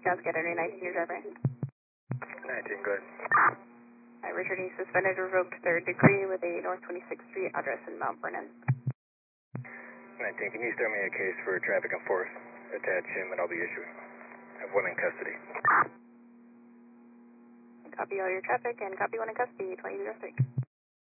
Cascade, any 19 your driver. 19, good. Richard E. suspended, revoked third degree with a North 26th Street address in Mount Vernon. 19, can you start me a case for traffic and force? Attach him and I'll be issuing. I have one in custody. Copy all your traffic and copy one in custody, 2003.